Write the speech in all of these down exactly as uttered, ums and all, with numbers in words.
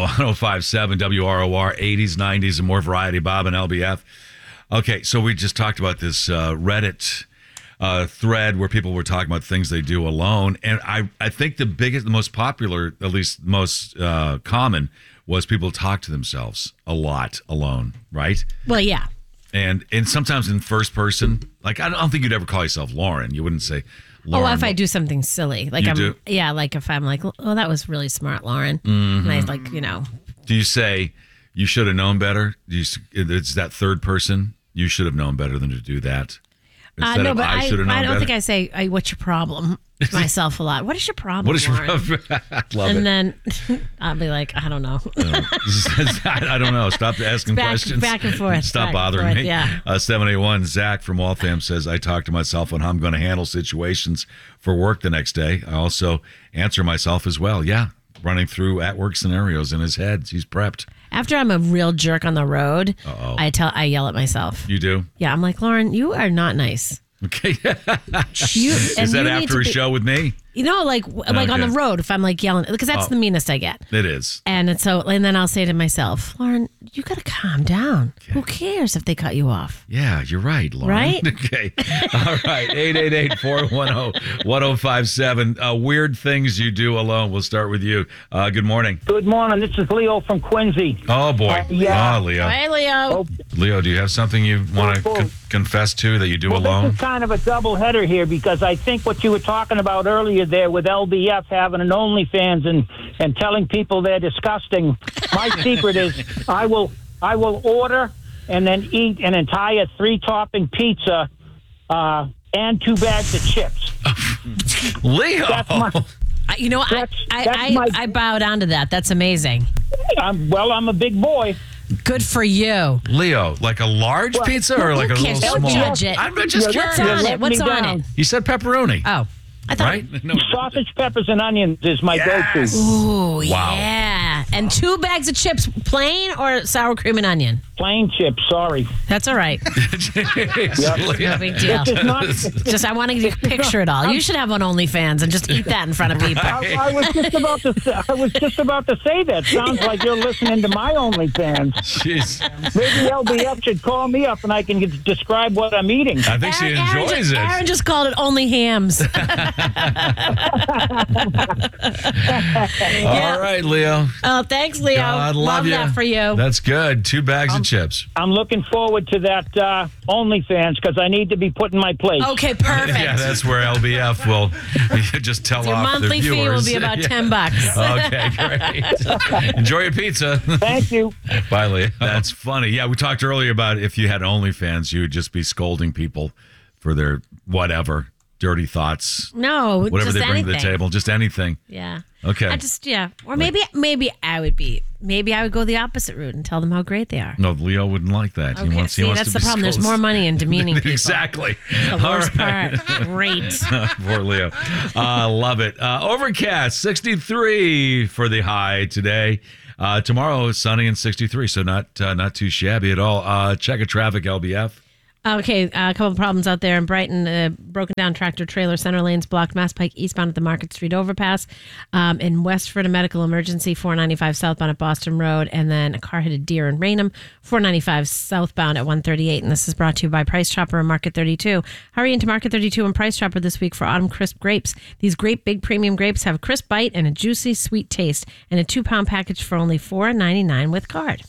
one oh five point seven W R O R, eighties, nineties, and more variety. Bob and L B F. Okay, so we just talked about this uh, Reddit uh, thread where people were talking about things they do alone. And I, I think the biggest, the most popular, at least most uh, common, was people talk to themselves a lot alone, right? Well, yeah. And and sometimes in first person, like I don't think you'd ever call yourself Lauren. You wouldn't say Lauren. Oh, if I do something silly, like You I'm, do? yeah, like if I'm like, oh, that was really smart, Lauren, Mhm. and I like, you know, Do you say you should have known better? Do you, it's that third person. You should have known better than to do that. uh, Instead no, of, but I, should have known I don't better. think I say, "Hey, what's your problem?" to myself a lot. What is your problem? What is your Lauren? problem? I love and it. then I'll be like, I don't know. I don't know. Stop asking Back- questions. back and forth, Stop back and bothering forth, me. yeah. Uh, seven eight one, Zach from Waltham says, I talk to myself on how I'm going to handle situations for work the next day. I also answer myself as well. Yeah, running through at-work scenarios in his head. He's prepped. After I'm a real jerk on the road, Uh-oh. I tell, I yell at myself. You do? Yeah, I'm like, Lauren, you are not nice. Okay. You, and Is that you need after to a be- show with me? You know, like like on Okay. the road, if I'm like yelling, because that's Oh. the meanest I get. It is. And it's so, and then I'll say to myself, Lauren, you got to calm down. Who cares if they cut you off? Yeah, you're right, Lauren. Right? Okay. All right. eight eight eight, four one zero, one zero five seven. Uh, weird things you do alone. We'll start with you. Uh, good morning. Good morning. This is Leo from Quincy. Oh, boy. Uh, yeah. Oh, Leo. Hey, Leo. Leo, do you have something you want to Oh, con- confess to that you do Well, alone? this is kind of a double header here because I think what you were talking about earlier there with L B F having an OnlyFans and, and telling people they're disgusting. My secret is I will I will order and then eat an entire three topping pizza uh, and two bags of chips. Leo. That's my, I- You know, I, That's- I, that's I, my- I bow down to that. That's amazing. I'm, well, I'm a big boy. Good for you. Leo, like a large Well, pizza or like a Who little cares? Don't small? judge it. I'm just Yeah, curious. What's on let it? What's me on down. it? You said pepperoni, Oh, I thought. right? No. Sausage, peppers, and onions is my Yes. go-to. Ooh, Wow. yeah. And two bags of chips, plain or sour cream and onion? Plain chips, sorry. That's all right. Jeez, Leo. No big deal. This is not... Just I want to picture it all. You should have on OnlyFans and just eat that in front of people. I, I was just about to. Say, I was just about to say that. Sounds like you're listening to my OnlyFans. Jeez. Maybe L B F should call me up and I can get, describe what I'm eating. I think she Aaron, Aaron enjoys just, it. Aaron just called it only hams. All right, Leo. Oh, thanks, Leo. God love, you. that for you. That's good. Two bags Um, of chips. I'm looking forward to that uh, OnlyFans because I need to be put in my place. Okay, perfect. Yeah, that's where L B F will just tell Your off monthly the fee viewers. will be about Yeah. ten bucks. Okay, great. Enjoy your pizza. Thank you. Bye, Leo. That's funny. Yeah, we talked earlier about if you had OnlyFans, you would just be scolding people for their whatever, dirty thoughts, No, whatever just they bring anything. to the table, just anything. Yeah. Okay. I just yeah, or maybe maybe I would be maybe I would go the opposite route and tell them how great they are. No, Leo wouldn't like that. Okay, he wants, see, he wants that's to the be problem. There's scolded. more money in demeaning people. Exactly. The All worst right. part. Great. Poor Leo. Uh, love it. Uh, overcast, sixty-three for the high today. Uh, tomorrow is sunny and sixty-three, so not uh, not too shabby at all. Uh, check a traffic, L B F. Okay, uh, a couple of problems out there in Brighton. Uh, broken down tractor trailer, center lanes blocked, Mass Pike eastbound at the Market Street overpass. Um, in Westford, a medical emergency, four ninety-five southbound at Boston Road. And then a car hit a deer in Raynham, four ninety-five southbound at one thirty-eight. And this is brought to you by Price Chopper and Market thirty-two. Hurry into Market thirty-two and Price Chopper this week for autumn crisp grapes. These great big premium grapes have a crisp bite and a juicy, sweet taste. And a two-pound package for only four ninety-nine with card.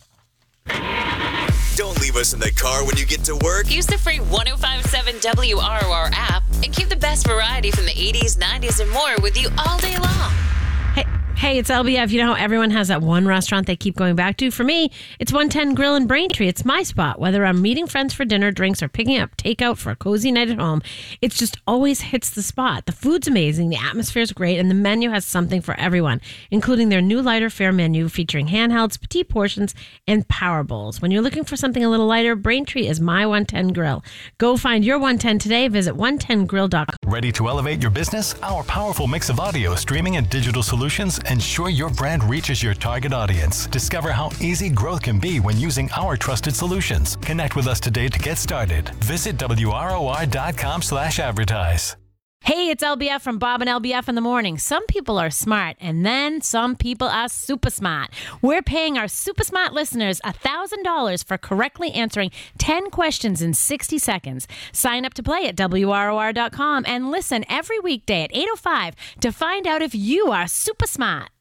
Don't leave us in the car when you get to work. Use the free one oh five point seven W R O R app and keep the best variety from the eighties, nineties, and more with you all day long. Hey, hey, it's L B F. You know how everyone has that one restaurant they keep going back to? For me, it's one ten Grill in Braintree. It's my spot. Whether I'm meeting friends for dinner, drinks, or picking up takeout for a cozy night at home, it just always hits the spot. The food's amazing, the atmosphere's great, and the menu has something for everyone, including their new lighter fare menu featuring handhelds, petite portions, and power bowls. When you're looking for something a little lighter, Braintree is my one ten Grill. Go find your one ten today. Visit one ten grill dot com. Ready to elevate your business? Our powerful mix of audio, streaming, and digital solutions ensure your brand reaches your target audience. Discover how easy growth can be when using our trusted solutions. Connect with us today to get started. Visit W R O R dot com slash advertise. Hey, it's L B F from Bob and L B F in the morning. Some people are smart, and then some people are super smart. We're paying our super smart listeners one thousand dollars for correctly answering ten questions in sixty seconds. Sign up to play at W R O R dot com and listen every weekday at eight oh five to find out if you are super smart.